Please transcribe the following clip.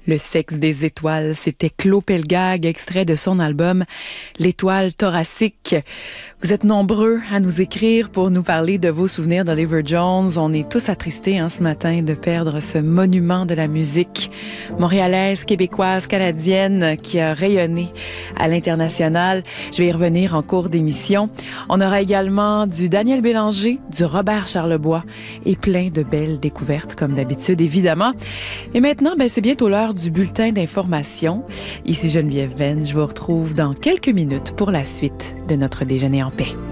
Le sexe des étoiles, c'était Claude Pelgag, extrait de son album L'étoile thoracique. Vous êtes nombreux à nous écrire pour nous parler de vos souvenirs d'Oliver Jones. On est tous attristés ce matin de perdre ce monument de la musique montréalaise, québécoise, canadienne qui a rayonné à l'international. Je vais y revenir en cours d'émission. On aura également du Daniel Bélanger, du Robert Charlebois et plein de belles découvertes comme d'habitude, évidemment. Et maintenant, c'est bientôt l'heure du bulletin d'information. Ici Geneviève Venn, je vous retrouve dans quelques minutes pour la suite de notre déjeuner en paix.